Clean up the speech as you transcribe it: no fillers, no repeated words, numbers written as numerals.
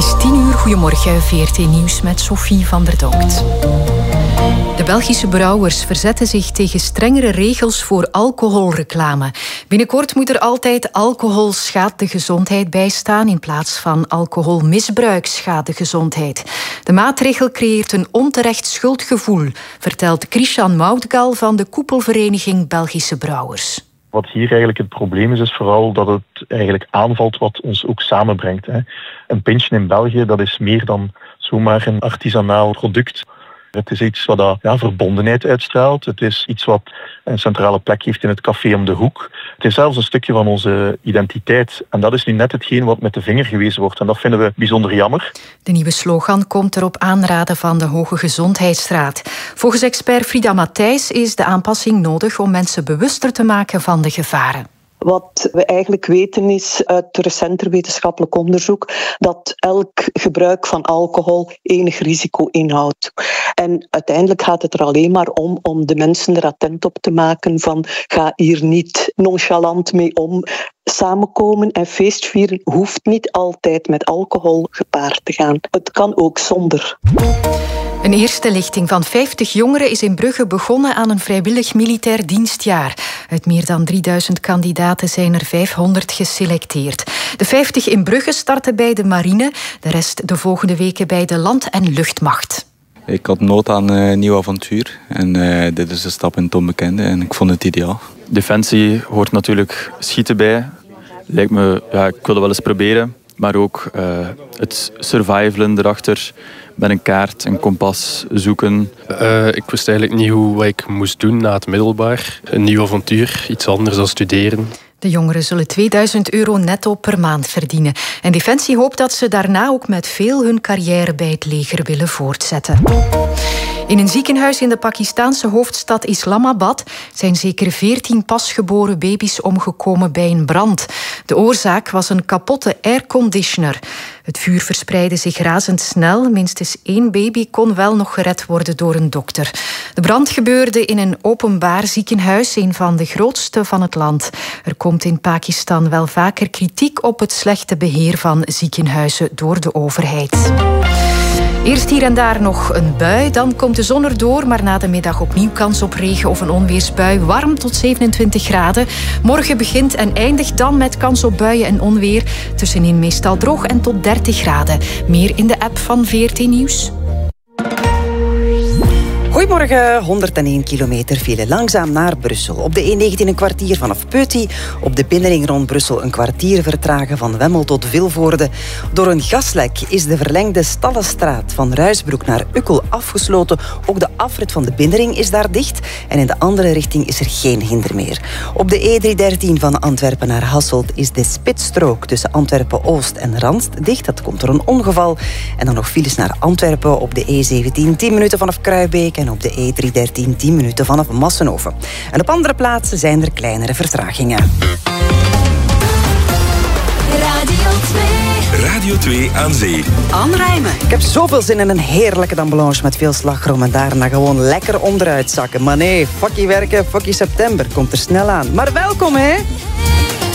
is 10:00. Goedemorgen, VRT Nieuws met Sophie van der Donkt. De Belgische brouwers verzetten zich tegen strengere regels voor alcoholreclame. Binnenkort moet er altijd alcohol schaadt de gezondheid bij staan in plaats van alcoholmisbruik schaadt de gezondheid. De maatregel creëert een onterecht schuldgevoel, vertelt Christian Moutgal van de koepelvereniging Belgische Brouwers. Wat hier eigenlijk het probleem is vooral dat het eigenlijk aanvalt wat ons ook samenbrengt. Een pintje in België, dat is meer dan zomaar een artisanaal product. Het is iets wat verbondenheid uitstraalt. Het is iets wat een centrale plek heeft in het café om de hoek. Het is zelfs een stukje van onze identiteit. En dat is nu net hetgeen wat met de vinger gewezen wordt. En dat vinden we bijzonder jammer. De nieuwe slogan komt er op aanraden van de Hoge Gezondheidsraad. Volgens expert Frida Matthijs is de aanpassing nodig om mensen bewuster te maken van de gevaren. Wat we eigenlijk weten is uit recenter wetenschappelijk onderzoek dat elk gebruik van alcohol enig risico inhoudt. En uiteindelijk gaat het er alleen maar om de mensen er attent op te maken van ga hier niet nonchalant mee om. Samenkomen en feestvieren hoeft niet altijd met alcohol gepaard te gaan. Het kan ook zonder. Een eerste lichting van 50 jongeren is in Brugge begonnen aan een vrijwillig militair dienstjaar. Uit meer dan 3000 kandidaten zijn er 500 geselecteerd. De 50 in Brugge starten bij de marine, de rest de volgende weken bij de land- en luchtmacht. Ik had nood aan een nieuw avontuur en dit is een stap in het onbekende en ik vond het ideaal. Defensie hoort natuurlijk schieten bij. Lijkt me, ik wil het wel eens proberen, maar ook het survivalen erachter. Met een kaart, een kompas zoeken. Ik wist eigenlijk niet wat ik moest doen na het middelbaar. Een nieuw avontuur, iets anders dan studeren. De jongeren zullen €2000 netto per maand verdienen. En Defensie hoopt dat ze daarna ook met veel hun carrière bij het leger willen voortzetten. In een ziekenhuis in de Pakistaanse hoofdstad Islamabad zijn zeker 14 pasgeboren baby's omgekomen bij een brand. De oorzaak was een kapotte airconditioner. Het vuur verspreidde zich razendsnel. Minstens 1 baby kon wel nog gered worden door een dokter. De brand gebeurde in een openbaar ziekenhuis, een van de grootste van het land. Er komt in Pakistan wel vaker kritiek op het slechte beheer van ziekenhuizen door de overheid. Eerst hier en daar nog een bui, dan komt de zon erdoor, maar na de middag opnieuw kans op regen of een onweersbui. Warm tot 27 graden. Morgen begint en eindigt dan met kans op buien en onweer. Tussenin meestal droog en tot 30 graden. Meer in de app van VRT Nieuws. Goedemorgen, 101 kilometer file langzaam naar Brussel. Op de E19 een kwartier vanaf Peuty. Op de binnenring rond Brussel een kwartier vertragen van Wemmel tot Vilvoorde. Door een gaslek is de verlengde Stallenstraat van Ruisbroek naar Ukkel afgesloten. Ook de afrit van de binnenring is daar dicht. En in de andere richting is er geen hinder meer. Op de E313 van Antwerpen naar Hasselt is de spitsstrook tussen Antwerpen-Oost en Randst dicht. Dat komt door een ongeval. En dan nog files naar Antwerpen op de E17, 10 minuten vanaf Kruijbeek. En op de E313 10 minuten vanaf Massenhoven. En op andere plaatsen zijn er kleinere vertragingen. Radio 2 aan zee. Anne Rijmen. Ik heb zoveel zin in een heerlijke dambelonge met veel slagroom en daarna gewoon lekker onderuit zakken. Maar nee, fuckie werken, fuckie september komt er snel aan. Maar welkom, hè?